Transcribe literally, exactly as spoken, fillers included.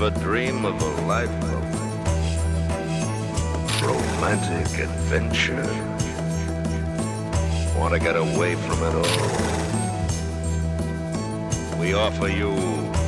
ever dream of a life of romantic adventure? Want to get away from it all? We offer you